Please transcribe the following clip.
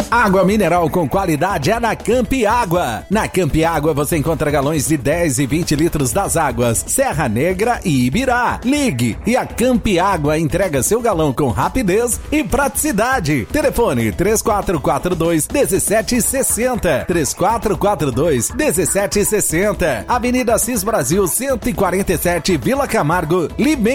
Água mineral com qualidade é na Campi Água. Na Campi Água você encontra galões de 10 e 20 litros das águas Serra Negra e Ibirá. Ligue e a Campi Água entrega seu galão com rapidez e praticidade. Telefone 3442-1760. 3442-1760. Avenida Assis Brasil 147, Vila Camargo, Limeira.